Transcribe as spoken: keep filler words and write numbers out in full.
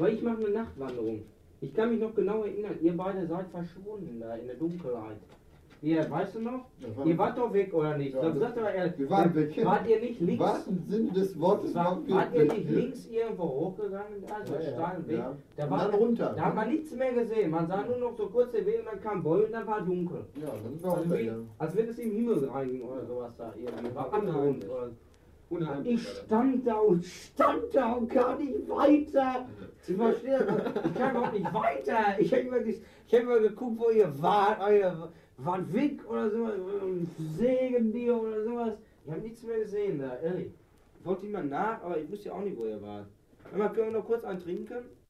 Aber ich mache eine Nachtwanderung. Ich kann mich noch genau erinnern, ihr beide seid verschwunden da in der Dunkelheit. Ihr, weißt du noch? Ja, Ihr wart doch weg, oder nicht? Ja, Sag, sag doch mal ehrlich. wir waren weg. Wart ihr nicht links? Im wahrsten Sinne des Wortes War, waren wir wart ihr weg. nicht links irgendwo hochgegangen? Also Ja, ja, steilen Weg. ja. Da, Und war, dann runter. da hat man nichts mehr gesehen. Man sah nur noch so kurz den Weg und dann kam Boy und dann war dunkel. Ja, dann sind wir Also wie, runtergegangen. als wenn es im Himmel reinging oder sowas da irgendwie. War abgerundet. Oder Unheimlich. ich stand da und stand da und kam nicht weiter. Ich verstehe, ich kam überhaupt nicht weiter. Ich habe immer, ges- ich hab immer geguckt, wo ihr wart. Ihr wart weg oder so, Segen dir oder sowas. Ich habe nichts mehr gesehen da, ehrlich. Ich wollte immer nach, aber ich wusste ja auch nicht, wo ihr wart. Einmal können wir noch kurz einen trinken?